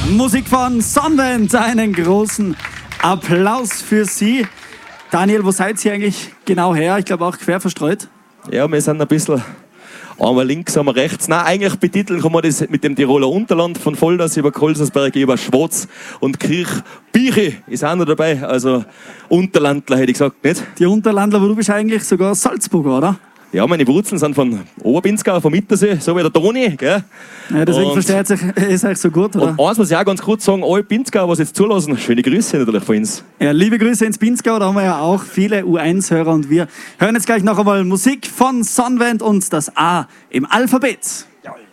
Musik von Sunwend, einen großen Applaus für Sie. Daniel, wo seid ihr eigentlich genau her? Ich glaube auch quer verstreut. Ja, wir sind ein bisschen einmal links, einmal rechts. Nein, eigentlich betiteln kann man das mit dem Tiroler Unterland, von Volders über Kolsersberg, über Schwaz und Kirchbirche ist auch noch dabei. Also Unterlandler hätte ich gesagt, nicht? Die Unterlandler, aber du bist eigentlich sogar Salzburger, oder? Ja, meine Wurzeln sind von Oberpinzgau, vom Mittersee, so wie der Toni. Gell? Ja, deswegen versteht sich ist euch so gut, oder? Und eins muss ich auch ganz kurz sagen, alle Pinzgau, was jetzt zulassen, schöne Grüße natürlich von uns. Ja, liebe Grüße ins Pinzgau, da haben wir ja auch viele U1-Hörer und wir hören jetzt gleich noch einmal Musik von Sunwend und das A im Alphabet. Jawohl.